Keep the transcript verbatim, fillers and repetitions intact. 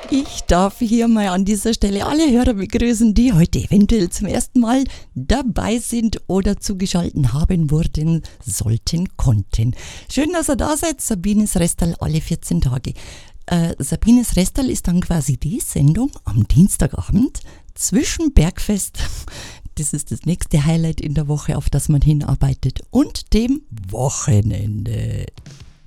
Ich darf hier mal an dieser Stelle alle Hörer begrüßen, die heute eventuell zum ersten Mal dabei sind oder zugeschaltet haben, wurden, sollten, konnten. Schön, dass ihr da seid. Sabines Restal alle vierzehn Tage. Äh, Sabines Restal ist dann quasi die Sendung am Dienstagabend zwischen Bergfest, das ist das nächste Highlight in der Woche, auf das man hinarbeitet, und dem Wochenende.